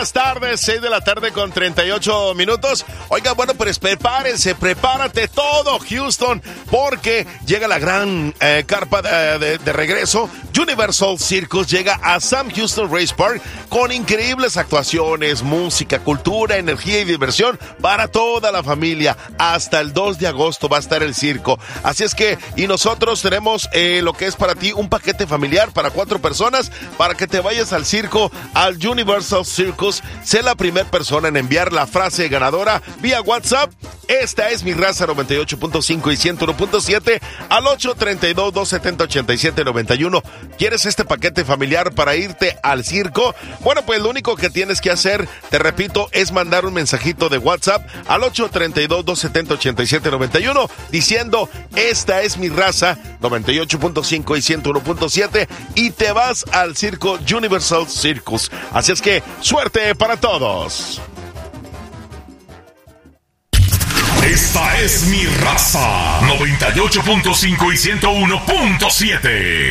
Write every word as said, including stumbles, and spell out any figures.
buenas tardes, seis de la tarde con treinta y ocho minutos. Oiga, bueno, pues prepárense, prepárate todo, Houston, porque llega la gran eh, carpa de, de, de regreso. Universal Circus llega a Sam Houston Race Park con increíbles actuaciones, música, cultura, energía y diversión para toda la familia. Hasta el dos de agosto va a estar el circo. Así es que, y nosotros tenemos eh, lo que es para ti un paquete familiar para cuatro personas para que te vayas al circo, al Universal Circus. Sé la primera persona en enviar la frase ganadora vía WhatsApp. Esta es mi raza noventa y ocho punto cinco y ciento uno punto siete al ocho treinta y dos, doscientos setenta, ochenta y siete noventa y uno. ¿Quieres este paquete familiar para irte al circo? Bueno, pues lo único que tienes que hacer, te repito, es mandar un mensajito de WhatsApp al ocho treinta y dos, doscientos setenta, ochenta y siete noventa y uno diciendo esta es mi raza noventa y ocho punto cinco y ciento uno punto siete y te vas al circo Universal Circus. Así es que suerte para todos. Esta es mi raza noventa y ocho punto cinco y ciento uno punto siete.